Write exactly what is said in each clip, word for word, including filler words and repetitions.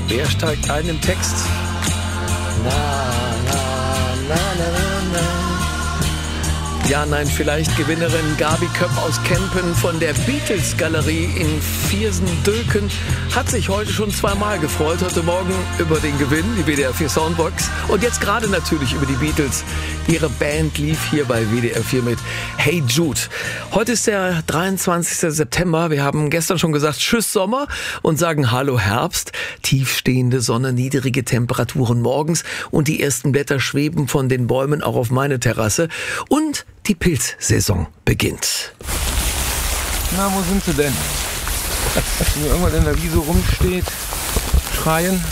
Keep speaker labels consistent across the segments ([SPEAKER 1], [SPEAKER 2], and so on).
[SPEAKER 1] Wer steigt ein im Text? Na, na, na, na, na. Ja, nein, vielleicht Gewinnerin Gabi Köpp aus Kempen von der Beatles-Galerie in Viersen-Dülken hat sich heute schon zweimal gefreut. Heute Morgen über den Gewinn, die W D R vier Soundbox. Und jetzt gerade natürlich über die Beatles. Ihre Band lief hier bei W D R vier mit Hey Jude. Heute ist der dreiundzwanzigster September. Wir haben gestern schon gesagt Tschüss Sommer und sagen Hallo Herbst. Tiefstehende Sonne, niedrige Temperaturen morgens und die ersten Blätter schweben von den Bäumen auch auf meine Terrasse. Und die Pilzsaison beginnt.
[SPEAKER 2] Na, wo sind sie denn? Wenn hier irgendwas in der Wiese rumsteht, schreien.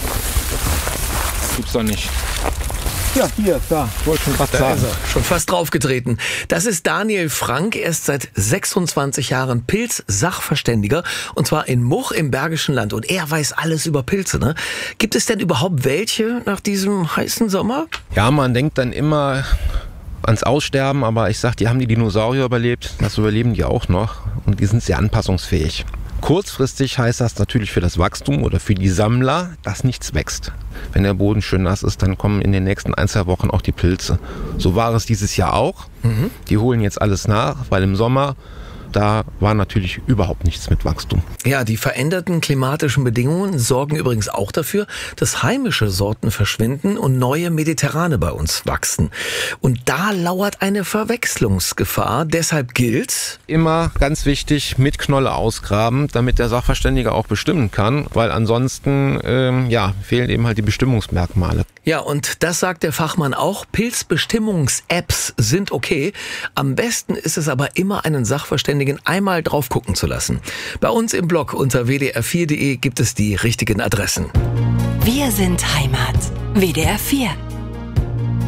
[SPEAKER 2] Gibt's doch nicht. Ja, hier, da. Ich wollte schon gerade
[SPEAKER 1] Da
[SPEAKER 2] sagen.
[SPEAKER 1] ist er. Schon fast draufgetreten. Das ist Daniel Frank. Er ist seit sechsundzwanzig Jahren Pilz-Sachverständiger. Und zwar in Much im Bergischen Land. Und er weiß alles über Pilze, ne? Gibt es denn überhaupt welche nach diesem heißen Sommer?
[SPEAKER 2] Ja, man denkt dann immer ans Aussterben, aber ich sag, die haben die Dinosaurier überlebt. Das überleben die auch noch. Und die sind sehr anpassungsfähig. Kurzfristig heißt das natürlich für das Wachstum oder für die Sammler, dass nichts wächst. Wenn der Boden schön nass ist, dann kommen in den nächsten ein, zwei Wochen auch die Pilze. So war es dieses Jahr auch. Mhm. Die holen jetzt alles nach, weil im Sommer, da war natürlich überhaupt nichts mit Wachstum.
[SPEAKER 1] Ja, die veränderten klimatischen Bedingungen sorgen übrigens auch dafür, dass heimische Sorten verschwinden und neue mediterrane bei uns wachsen. Und da lauert eine Verwechslungsgefahr. Deshalb gilt:
[SPEAKER 2] Immer ganz wichtig, mit Knolle ausgraben, damit der Sachverständige auch bestimmen kann, weil ansonsten ähm, ja, fehlen eben halt die Bestimmungsmerkmale.
[SPEAKER 1] Ja, und das sagt der Fachmann auch. Pilzbestimmungs-Apps sind okay. Am besten ist es aber immer, einen Sachverständigen einmal drauf gucken zu lassen. Bei uns im Blog unter w d r vier punkt d e gibt es die richtigen Adressen.
[SPEAKER 3] Wir sind Heimat. W D R vier.